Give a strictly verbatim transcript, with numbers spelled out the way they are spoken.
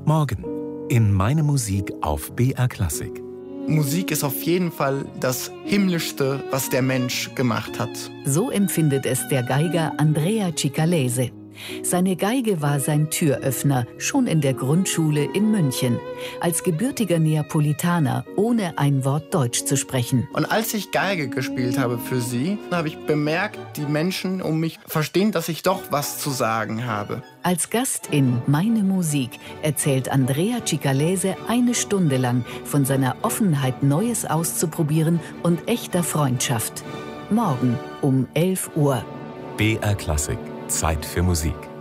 Morgen in Meine Musik auf B R Klassik. Musik ist auf jeden Fall das Himmlischste, was der Mensch gemacht hat. So empfindet es der Geiger Andrea Cicalese. Seine Geige war sein Türöffner, schon in der Grundschule in München. Als gebürtiger Neapolitaner, ohne ein Wort Deutsch zu sprechen. Und als ich Geige gespielt habe für sie, habe ich bemerkt, die Menschen um mich verstehen, dass ich doch was zu sagen habe. Als Gast in Meine Musik erzählt Andrea Cicalese eine Stunde lang von seiner Offenheit, Neues auszuprobieren und echter Freundschaft. Morgen um elf Uhr. B R Klassik. Zeit für Musik.